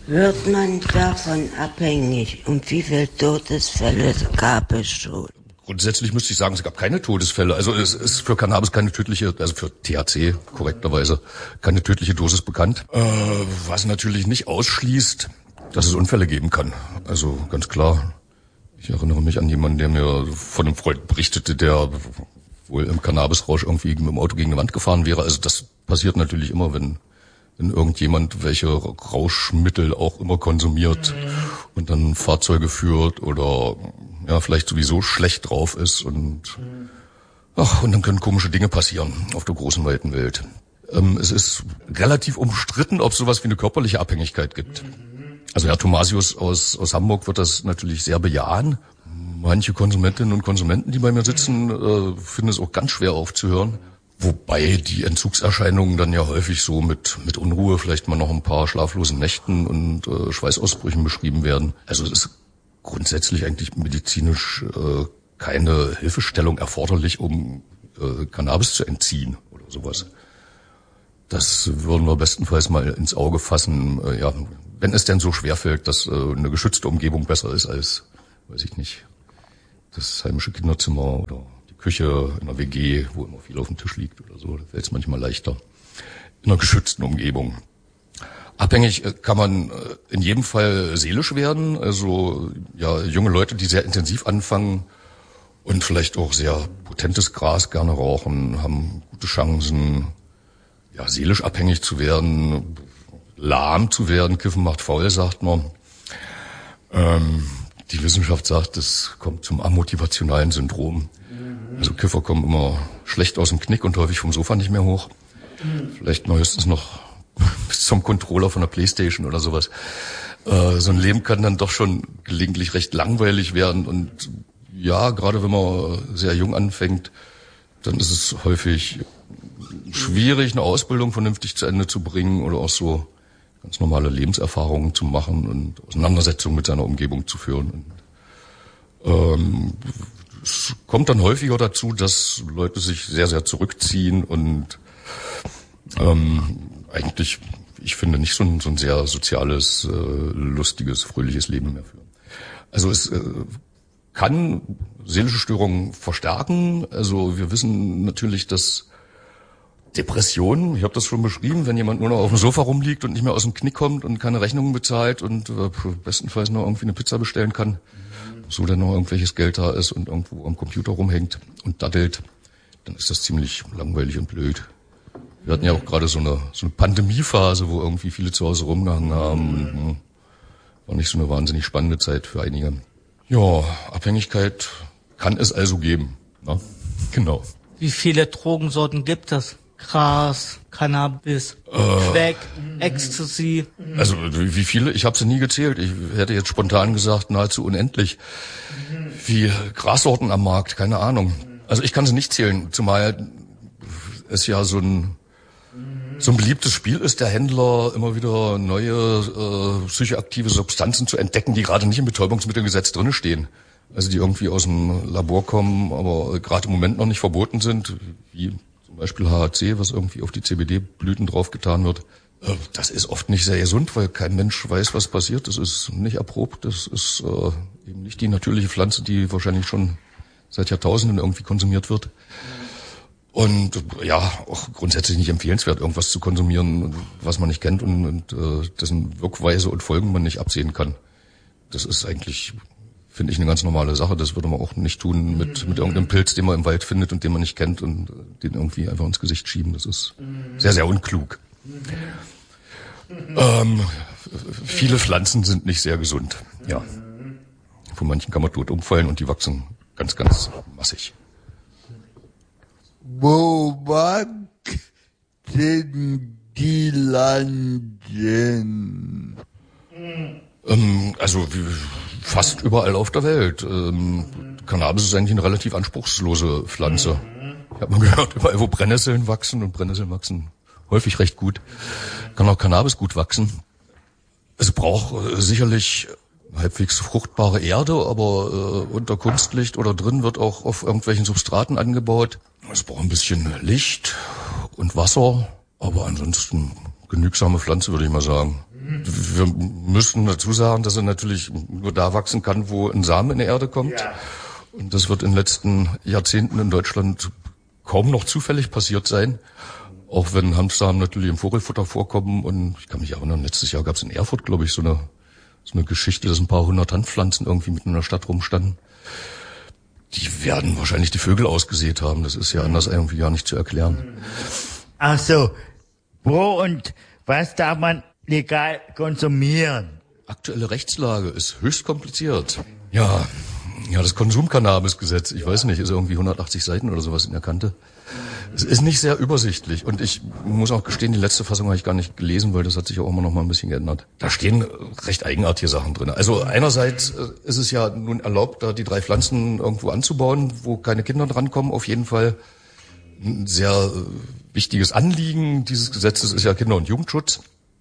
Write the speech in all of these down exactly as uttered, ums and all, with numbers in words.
Wird man davon abhängig? Und wie viele Todesfälle gab es schon? Grundsätzlich müsste ich sagen, es gab keine Todesfälle. Also es ist für Cannabis keine tödliche, also für T H C korrekterweise, keine tödliche Dosis bekannt. Äh, was natürlich nicht ausschließt, dass es Unfälle geben kann. Also ganz klar. Ich erinnere mich an jemanden, der mir von einem Freund berichtete, der wohl im Cannabisrausch irgendwie mit dem Auto gegen eine Wand gefahren wäre. Also das passiert natürlich immer, wenn wenn irgendjemand welche Rauschmittel auch immer konsumiert mhm. und dann Fahrzeuge führt oder ja vielleicht sowieso schlecht drauf ist und mhm. ach und dann können komische Dinge passieren auf der großen weiten Welt. Ähm, es ist relativ umstritten, ob es sowas wie eine körperliche Abhängigkeit gibt. Mhm. Also Herr Thomasius aus aus Hamburg wird das natürlich sehr bejahen. Manche Konsumentinnen und Konsumenten, die bei mir sitzen, äh, finden es auch ganz schwer aufzuhören. Wobei die Entzugserscheinungen dann ja häufig so mit mit Unruhe, vielleicht mal noch ein paar schlaflosen Nächten und äh, Schweißausbrüchen beschrieben werden. Also es ist grundsätzlich eigentlich medizinisch äh, keine Hilfestellung erforderlich, um äh, Cannabis zu entziehen oder sowas. Das würden wir bestenfalls mal ins Auge fassen, äh, ja, wenn es denn so schwerfällt, dass äh, eine geschützte Umgebung besser ist als, weiß ich nicht, das heimische Kinderzimmer oder Küche in einer W G, wo immer viel auf dem Tisch liegt oder so, da fällt es manchmal leichter. In einer geschützten Umgebung. Abhängig kann man in jedem Fall seelisch werden, also ja junge Leute, die sehr intensiv anfangen und vielleicht auch sehr potentes Gras gerne rauchen, haben gute Chancen, ja seelisch abhängig zu werden, lahm zu werden. Kiffen macht faul, sagt man. Ähm, die Wissenschaft sagt, es kommt zum amotivationalen Syndrom. Also Kiffer kommen immer schlecht aus dem Knick und häufig vom Sofa nicht mehr hoch. Vielleicht mal höchstens noch bis zum Controller von der Playstation oder sowas. Äh, so ein Leben kann dann doch schon gelegentlich recht langweilig werden. Und ja, gerade wenn man sehr jung anfängt, dann ist es häufig schwierig, eine Ausbildung vernünftig zu Ende zu bringen oder auch so ganz normale Lebenserfahrungen zu machen und Auseinandersetzungen mit seiner Umgebung zu führen. Und, ähm, es kommt dann häufiger dazu, dass Leute sich sehr, sehr zurückziehen und ähm, eigentlich, ich finde, nicht so ein, so ein sehr soziales, äh, lustiges, fröhliches Leben mehr führen. Also es äh, kann seelische Störungen verstärken. Also wir wissen natürlich, dass Depressionen, ich habe das schon beschrieben, wenn jemand nur noch auf dem Sofa rumliegt und nicht mehr aus dem Knick kommt und keine Rechnungen bezahlt und äh, bestenfalls noch irgendwie eine Pizza bestellen kann, so dann noch irgendwelches Geld da ist und irgendwo am Computer rumhängt und daddelt, dann ist das ziemlich langweilig und blöd. Wir hatten ja auch gerade so eine so eine Pandemiephase, wo irgendwie viele zu Hause rumgehangen haben. Und, war nicht so eine wahnsinnig spannende Zeit für einige. Ja, Abhängigkeit kann es also geben. Na? Genau. Wie viele Drogensorten gibt es? Gras, Cannabis, äh, Crack, Ecstasy. Also wie viele? Ich habe sie nie gezählt. Ich hätte jetzt spontan gesagt, nahezu unendlich. Wie Grassorten am Markt, keine Ahnung. Also ich kann sie nicht zählen, zumal es ja so ein so ein beliebtes Spiel ist, der Händler immer wieder neue äh, psychoaktive Substanzen zu entdecken, die gerade nicht im Betäubungsmittelgesetz drinne stehen. Also die irgendwie aus dem Labor kommen, aber gerade im Moment noch nicht verboten sind, wie zum Beispiel H H C, was irgendwie auf die C B D-Blüten draufgetan wird. Das ist oft nicht sehr gesund, weil kein Mensch weiß, was passiert. Das ist nicht erprobt. Das ist äh, eben nicht die natürliche Pflanze, die wahrscheinlich schon seit Jahrtausenden irgendwie konsumiert wird. Und ja, auch grundsätzlich nicht empfehlenswert, irgendwas zu konsumieren, was man nicht kennt und, und äh, dessen Wirkweise und Folgen man nicht absehen kann. Das ist eigentlich, finde ich, eine ganz normale Sache. Das würde man auch nicht tun mit mit irgendeinem Pilz, den man im Wald findet und den man nicht kennt und den irgendwie einfach ins Gesicht schieben. Das ist sehr, sehr unklug. Ähm, viele Pflanzen sind nicht sehr gesund. Ja, von manchen kann man tot umfallen und die wachsen ganz, ganz massig. Wo waren denn die landen? Ähm, also wie, fast überall auf der Welt. Ähm, Cannabis ist eigentlich eine relativ anspruchslose Pflanze. Ich habe mal gehört, überall wo Brennnesseln wachsen, und Brennnesseln wachsen häufig recht gut, kann auch Cannabis gut wachsen. Es braucht äh, sicherlich halbwegs fruchtbare Erde, aber äh, unter Kunstlicht oder drin wird auch auf irgendwelchen Substraten angebaut. Es braucht ein bisschen Licht und Wasser, aber ansonsten genügsame Pflanze, würde ich mal sagen. Wir müssen dazu sagen, dass er natürlich nur da wachsen kann, wo ein Samen in die Erde kommt. Ja. Und das wird in den letzten Jahrzehnten in Deutschland kaum noch zufällig passiert sein. Auch wenn Hanfsamen natürlich im Vogelfutter vorkommen. Und ich kann mich erinnern, letztes Jahr gab es in Erfurt, glaube ich, so eine, so eine Geschichte, dass ein paar hundert Hanfpflanzen irgendwie mitten in der Stadt rumstanden. Die werden wahrscheinlich die Vögel ausgesät haben. Das ist ja anders irgendwie gar nicht zu erklären. Ach so. Wo und was darf man legal konsumieren? Aktuelle Rechtslage ist höchst kompliziert. Ja, ja, das Konsumcannabisgesetz, ich weiß nicht, ist irgendwie hundertachtzig Seiten oder sowas in der Kante. Es ist nicht sehr übersichtlich und ich muss auch gestehen, die letzte Fassung habe ich gar nicht gelesen, weil das hat sich auch immer noch mal ein bisschen geändert. Da stehen recht eigenartige Sachen drin. Also einerseits ist es ja nun erlaubt, da die drei Pflanzen irgendwo anzubauen, wo keine Kinder drankommen. Auf jeden Fall ein sehr wichtiges Anliegen dieses Gesetzes ist ja Kinder- und Jugendschutz.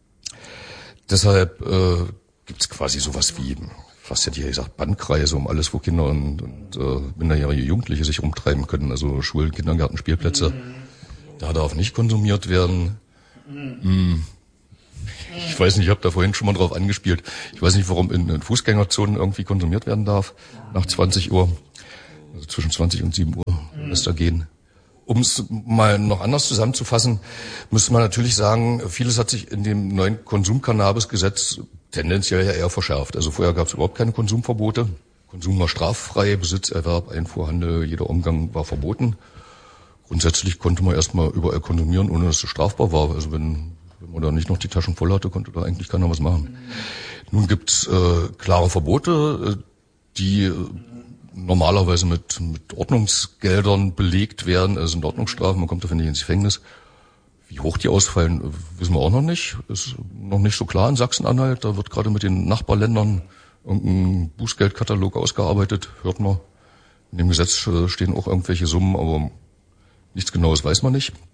Deshalb äh, gibt's quasi sowas wie, fast hätte ich ja gesagt, Bandkreise um alles, wo Kinder und, und äh, minderjährige Jugendliche sich rumtreiben können. Also Schulen, Kindergärten, Spielplätze. Mhm. Da darf nicht konsumiert werden. Mhm. Ich weiß nicht, ich habe da vorhin schon mal drauf angespielt. Ich weiß nicht, warum in, in Fußgängerzonen irgendwie konsumiert werden darf nach zwanzig Uhr. Also zwischen zwanzig und sieben Uhr lässt da gehen. Um es mal noch anders zusammenzufassen, müsste man natürlich sagen, vieles hat sich in dem neuen Konsumcannabisgesetz tendenziell ja eher verschärft. Also vorher gab es überhaupt keine Konsumverbote. Konsum war straffrei, Besitz, Erwerb, Einfuhr, Handel, jeder Umgang war verboten. Grundsätzlich konnte man erstmal überall konsumieren, ohne dass es strafbar war. Also wenn, wenn man da nicht noch die Taschen voll hatte, konnte da eigentlich keiner was machen. Nun gibt's äh, klare Verbote, die normalerweise mit, mit Ordnungsgeldern belegt werden, also sind Ordnungsstrafen, man kommt dafür nicht ins Gefängnis. Wie hoch die ausfallen, wissen wir auch noch nicht. Ist noch nicht so klar in Sachsen-Anhalt. Da wird gerade mit den Nachbarländern irgendein Bußgeldkatalog ausgearbeitet, hört man. In dem Gesetz stehen auch irgendwelche Summen, aber nichts Genaues weiß man nicht.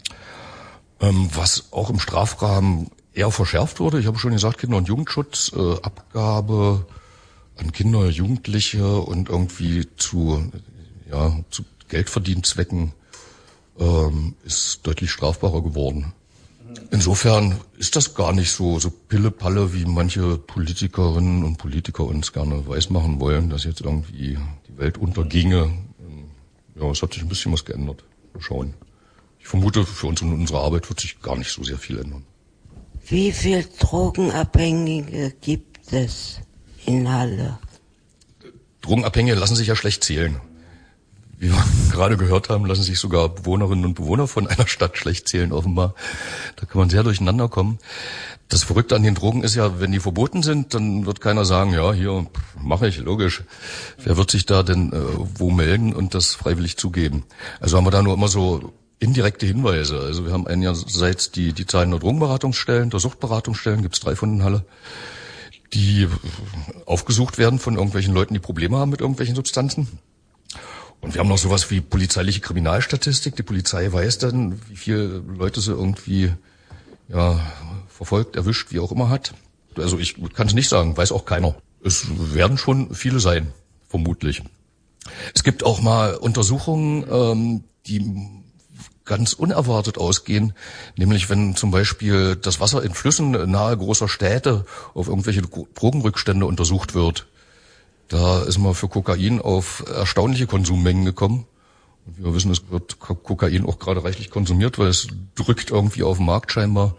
Ähm, was auch im Strafrahmen eher verschärft wurde, ich habe schon gesagt, Kinder- und Jugendschutz, äh, Abgabe an Kinder, Jugendliche und irgendwie zu, ja, zu Geldverdienstzwecken ähm, ist deutlich strafbarer geworden. Insofern ist das gar nicht so so Pille-Palle, wie manche Politikerinnen und Politiker uns gerne weismachen wollen, dass jetzt irgendwie die Welt unterginge. Ja, es hat sich ein bisschen was geändert. Mal schauen. Ich vermute, für uns und unsere Arbeit wird sich gar nicht so sehr viel ändern. Wie viel Drogenabhängige gibt es in Halle? Drogenabhängige lassen sich ja schlecht zählen. Wie wir gerade gehört haben, lassen sich sogar Bewohnerinnen und Bewohner von einer Stadt schlecht zählen, offenbar. Da kann man sehr durcheinander kommen. Das Verrückte an den Drogen ist ja, wenn die verboten sind, dann wird keiner sagen, ja, hier mache ich, logisch. Wer wird sich da denn äh, wo melden und das freiwillig zugeben? Also haben wir da nur immer so indirekte Hinweise. Also wir haben einerseits die, die Zahlen der Drogenberatungsstellen, der Suchtberatungsstellen, gibt's drei von in Halle, die aufgesucht werden von irgendwelchen Leuten, die Probleme haben mit irgendwelchen Substanzen. Und wir haben noch sowas wie polizeiliche Kriminalstatistik. Die Polizei weiß dann, wie viele Leute sie irgendwie ja verfolgt, erwischt, wie auch immer hat. Also ich kann es nicht sagen, weiß auch keiner. Es werden schon viele sein, vermutlich. Es gibt auch mal Untersuchungen, ähm, die ganz unerwartet ausgehen, nämlich wenn zum Beispiel das Wasser in Flüssen nahe großer Städte auf irgendwelche Drogenrückstände untersucht wird. Da ist man für Kokain auf erstaunliche Konsummengen gekommen. Und wie wir wissen, es wird Kokain auch gerade reichlich konsumiert, weil es drückt irgendwie auf den Markt scheinbar.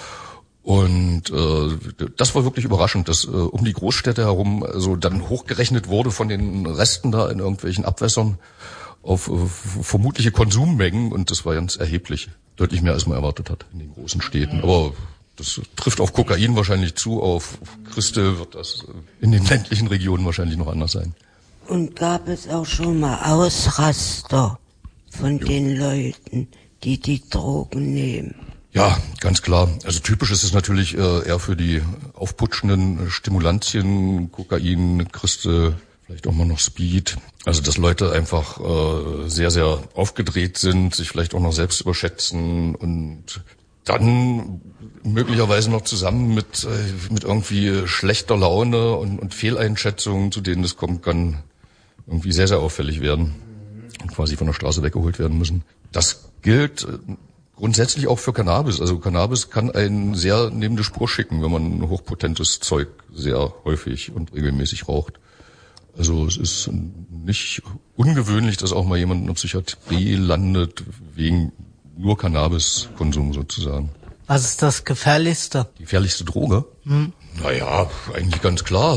Und äh, das war wirklich überraschend, dass äh, um die Großstädte herum also dann hochgerechnet wurde von den Resten da in irgendwelchen Abwässern auf äh, vermutliche Konsummengen. Und das war ganz erheblich, deutlich mehr als man erwartet hat in den großen Städten. Aber das trifft auf Kokain wahrscheinlich zu, auf Christel wird das in den ländlichen Regionen wahrscheinlich noch anders sein. Und gab es auch schon mal Ausraster von ja. den Leuten, die die Drogen nehmen? Ja, ganz klar. Also typisch ist es natürlich äh, eher für die aufputschenden Stimulantien, Kokain, Christel, vielleicht auch mal noch Speed. Also dass Leute einfach äh, sehr, sehr aufgedreht sind, sich vielleicht auch noch selbst überschätzen und dann möglicherweise noch zusammen mit äh, mit irgendwie schlechter Laune und, und Fehleinschätzungen, zu denen es kommen kann, irgendwie sehr, sehr auffällig werden und quasi von der Straße weggeholt werden müssen. Das gilt Grundsätzlich auch für Cannabis. Also Cannabis kann einen sehr neben die Spur schicken, wenn man hochpotentes Zeug sehr häufig und regelmäßig raucht. Also es ist nicht ungewöhnlich, dass auch mal jemand in der Psychiatrie landet wegen nur Cannabiskonsum sozusagen. Was ist das Gefährlichste? Die gefährlichste Droge? Hm. Naja, eigentlich ganz klar.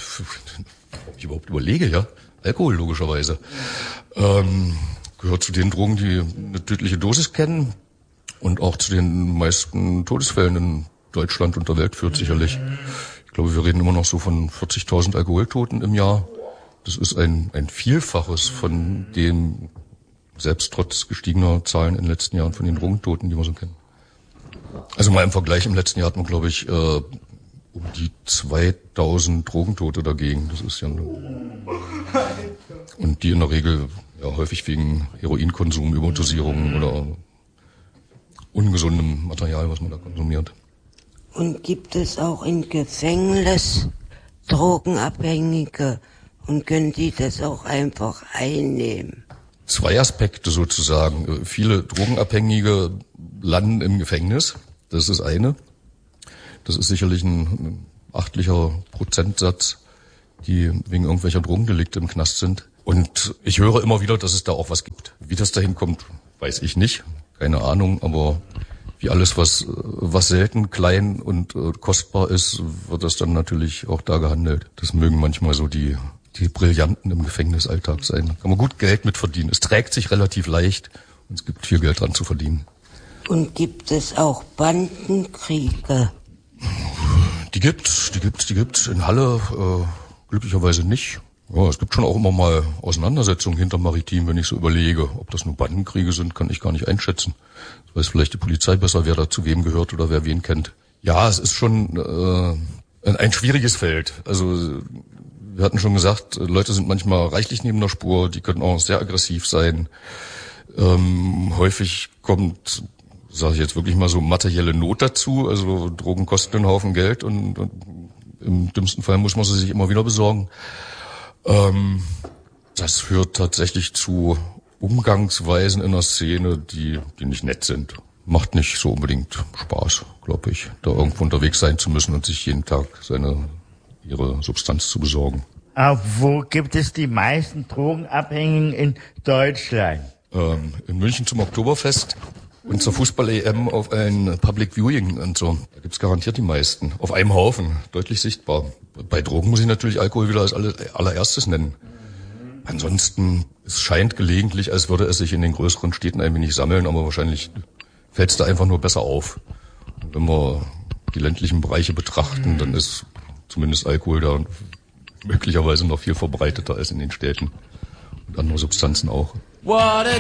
Ob ich überhaupt überlege, ja. Alkohol logischerweise. Ähm, gehört zu den Drogen, die eine tödliche Dosis kennen und auch zu den meisten Todesfällen in Deutschland und der Welt führt sicherlich. Ich glaube, wir reden immer noch so von vierzigtausend Alkoholtoten im Jahr. Das ist ein, ein Vielfaches von dem, selbst trotz gestiegener Zahlen in den letzten Jahren, von den Drogentoten, die wir so kennen. Also mal im Vergleich, im letzten Jahr hatten wir, glaube ich, äh, um die zweitausend Drogentote dagegen. Das ist ja eine, und die in der Regel ja häufig wegen Heroinkonsum, Überdosierung oder ungesundem Material, was man da konsumiert. Und gibt es auch im Gefängnis Drogenabhängige und können die das auch einfach einnehmen? Zwei Aspekte sozusagen. Viele Drogenabhängige landen im Gefängnis. Das ist das eine. Das ist sicherlich ein achtlicher Prozentsatz, die wegen irgendwelcher Drogendelikte im Knast sind. Und ich höre immer wieder, dass es da auch was gibt. Wie das dahin kommt, weiß ich nicht. Keine Ahnung, aber wie alles, was was selten, klein und äh, kostbar ist, wird das dann natürlich auch da gehandelt. Das mögen manchmal so die die Brillanten im Gefängnisalltag sein. Da kann man gut Geld mit verdienen. Es trägt sich relativ leicht und es gibt viel Geld dran zu verdienen. Und gibt es auch Bandenkriege? Die gibt's, die gibt's, die gibt's. In Halle äh, glücklicherweise nicht. Ja, es gibt schon auch immer mal Auseinandersetzungen hinter Maritim, wenn ich so überlege. Ob das nur Bandenkriege sind, kann ich gar nicht einschätzen. Das weiß vielleicht die Polizei besser, wer da zu wem gehört oder wer wen kennt. Ja, es ist schon äh, ein, ein schwieriges Feld. Also wir hatten schon gesagt, Leute sind manchmal reichlich neben der Spur, die können auch sehr aggressiv sein. Ähm, häufig kommt, sage ich jetzt wirklich mal so, materielle Not dazu. Also Drogen kosten einen Haufen Geld und, und im dümmsten Fall muss man sie sich immer wieder besorgen. Ähm, das führt tatsächlich zu Umgangsweisen in der Szene, die, die nicht nett sind. Macht nicht so unbedingt Spaß, glaube ich, da irgendwo unterwegs sein zu müssen und sich jeden Tag seine ihre Substanz zu besorgen. Aber wo gibt es die meisten Drogenabhängigen in Deutschland? Ähm, in München zum Oktoberfest und zur Fußball-E M auf ein Public Viewing und so. Da gibt's garantiert die meisten. Auf einem Haufen, deutlich sichtbar. Bei Drogen muss ich natürlich Alkohol wieder als allererstes nennen. Ansonsten, es scheint gelegentlich, als würde es sich in den größeren Städten ein wenig sammeln, aber wahrscheinlich fällt's da einfach nur besser auf. Und wenn wir die ländlichen Bereiche betrachten, dann ist zumindest Alkohol da möglicherweise noch viel verbreiteter als in den Städten und andere Substanzen auch. What a